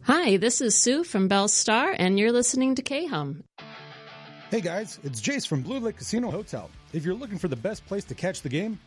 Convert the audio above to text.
Hi, this is Sue from Bell Star, and you're listening to K-Hum. Hey guys, it's Jace from Blue Lake Casino Hotel. If you're looking for the best place to catch the game,